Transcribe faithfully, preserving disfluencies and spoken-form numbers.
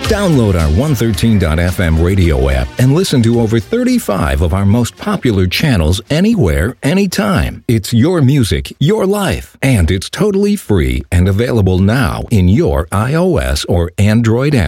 Download our one thirteen dot f m radio app and listen to over thirty-five of our most popular channels anywhere, anytime. It's your music, your life, and it's totally free and available now in your iOS or Android app.